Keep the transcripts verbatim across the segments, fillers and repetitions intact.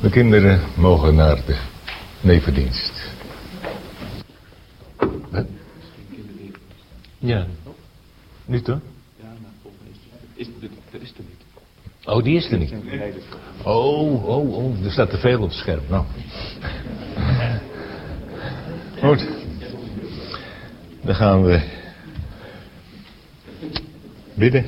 De kinderen mogen naar de nevendienst. Wat? Ja. Nu toch? Ja, maar volgens mij is er is er niet. Oh, die is er niet. Oh, oh, oh, er staat te veel op het scherm. Nou. Goed. Dan gaan we bidden.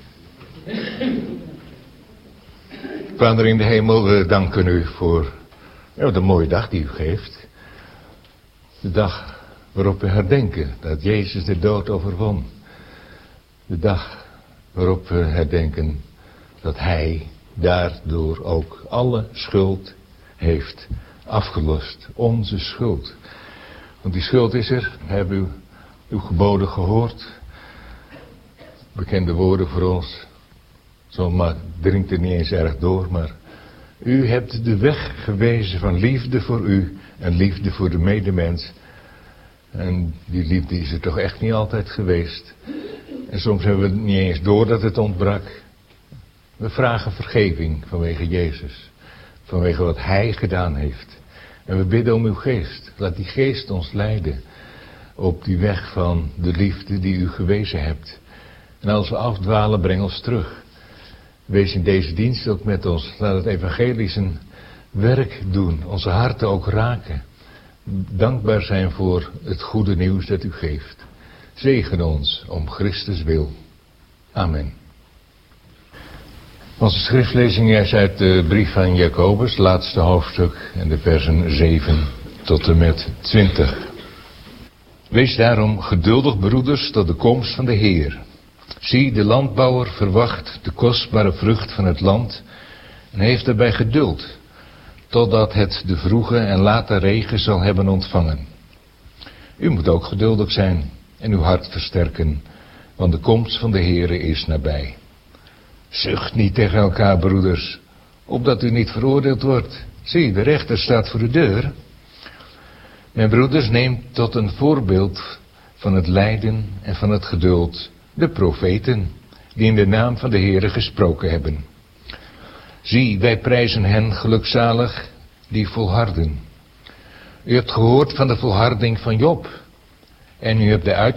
Vader in de hemel, we danken u voor ja, de mooie dag die u geeft. De dag waarop we herdenken dat Jezus de dood overwon. De dag waarop we herdenken dat hij daardoor ook alle schuld heeft afgelost. Onze schuld. Want die schuld is er. We hebben uw, uw geboden gehoord. Bekende woorden voor ons. Zomaar dringt er niet eens erg door. Maar u hebt de weg gewezen van liefde voor u. En liefde voor de medemens. En die liefde is er toch echt niet altijd geweest. En soms hebben we het niet eens door dat het ontbrak. We vragen vergeving vanwege Jezus. Vanwege wat hij gedaan heeft. En we bidden om uw geest. Laat die geest ons leiden. Op die weg van de liefde die u gewezen hebt. En als we afdwalen, breng ons terug. Wees in deze dienst ook met ons. Laat het evangelie zijn werk doen. Onze harten ook raken. Dankbaar zijn voor het goede nieuws dat u geeft. Zegen ons om Christus wil. Amen. Onze schriftlezing is uit de brief van Jacobus, laatste hoofdstuk, en de versen zeven tot en met twintig. Wees daarom geduldig, broeders, tot de komst van de Heer. Zie, de landbouwer verwacht de kostbare vrucht van het land en heeft erbij geduld, totdat het de vroege en late regen zal hebben ontvangen. U moet ook geduldig zijn en uw hart versterken, want de komst van de Heere is nabij. Zucht niet tegen elkaar, broeders, opdat u niet veroordeeld wordt. Zie, de rechter staat voor de deur. Mijn broeders, neemt tot een voorbeeld van het lijden en van het geduld de profeten, die in de naam van de Heere gesproken hebben. Zie, wij prijzen hen gelukzalig die volharden. U hebt gehoord van de volharding van Job, en u hebt de uit